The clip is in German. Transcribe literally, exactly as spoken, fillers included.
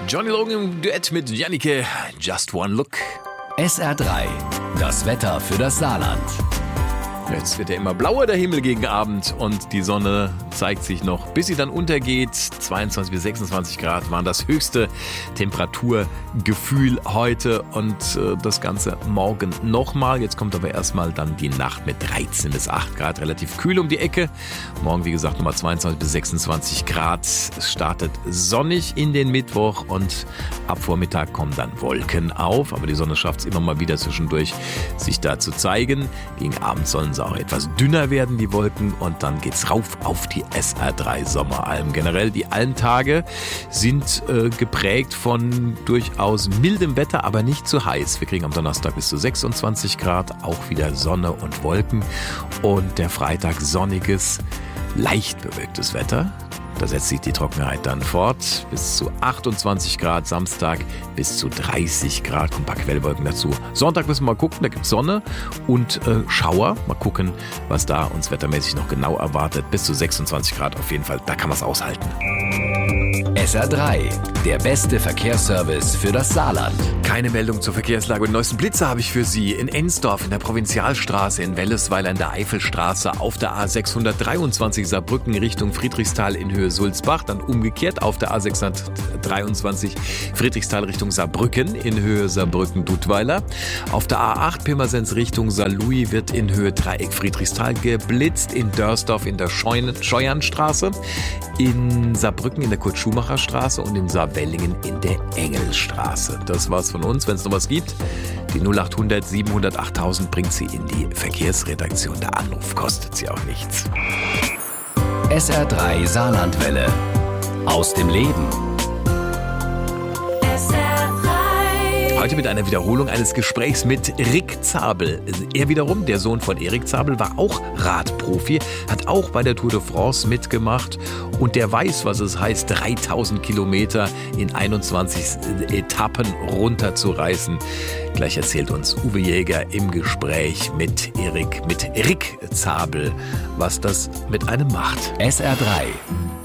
Johnny Logan im Duett mit Jannike. Just One Look. S R drei. Das Wetter für das Saarland. Jetzt wird ja immer blauer der Himmel gegen Abend und die Sonne zeigt sich noch, bis sie dann untergeht. zweiundzwanzig bis sechsundzwanzig Grad waren das höchste Temperaturgefühl heute und äh, das Ganze morgen nochmal. Jetzt kommt aber erstmal dann die Nacht mit dreizehn bis acht Grad, relativ kühl um die Ecke. Morgen, wie gesagt, nochmal zweiundzwanzig bis sechsundzwanzig Grad. Es startet sonnig in den Mittwoch und ab Vormittag kommen dann Wolken auf. Aber die Sonne schafft es immer mal wieder zwischendurch, sich da zu zeigen. Gegen Abend sollen sie auch etwas dünner werden, die Wolken, und dann geht's rauf auf die S R drei Sommeralm. Generell, die Almtage sind äh, geprägt von durchaus mildem Wetter, aber nicht zu heiß. Wir kriegen am Donnerstag bis zu sechsundzwanzig Grad, auch wieder Sonne und Wolken, und der Freitag sonniges, leicht bewölktes Wetter. Da setzt sich die Trockenheit dann fort. Bis zu achtundzwanzig Grad, Samstag bis zu dreißig Grad, kommt ein paar Quellwolken dazu. Sonntag müssen wir mal gucken, da gibt es Sonne und äh, Schauer. Mal gucken, was da uns wettermäßig noch genau erwartet. Bis zu sechsundzwanzig Grad auf jeden Fall, da kann man es aushalten. S R drei, der beste Verkehrsservice für das Saarland. Keine Meldung zur Verkehrslage. Den neuesten Blitzer habe ich für Sie. In Ensdorf, in der Provinzialstraße, in Wellesweiler, in der Eifelstraße, auf der A sechshundertdreiundzwanzig Saarbrücken Richtung Friedrichsthal in Höhe Sulzbach, dann umgekehrt auf der A sechshundertdreiundzwanzig Friedrichsthal Richtung Saarbrücken in Höhe Saarbrücken-Dudweiler. Auf der A acht Pirmasens Richtung Saarlouis wird in Höhe Dreieck Friedrichsthal geblitzt, in Dörsdorf in der Scheuernstraße, in Saarbrücken in der Kurt-Schumacher-Straße und in Saarwellingen in der Engelstraße. Das war's von uns. Wenn es noch was gibt, die null achthundert siebenhundert achttausend bringt Sie in die Verkehrsredaktion. Der Anruf kostet Sie auch nichts. S R drei Saarlandwelle. Aus dem Leben. Heute mit einer Wiederholung eines Gesprächs mit Rick Zabel. Er wiederum, der Sohn von Erik Zabel, war auch Radprofi, hat auch bei der Tour de France mitgemacht und der weiß, was es heißt, dreitausend Kilometer in einundzwanzig Etappen runterzureißen. Gleich erzählt uns Uwe Jäger im Gespräch mit Erik, mit Rick Zabel, was das mit einem macht. S R drei.